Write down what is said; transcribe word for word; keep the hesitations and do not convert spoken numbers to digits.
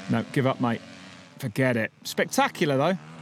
No, give up, mate. Forget it. Spectacular, though.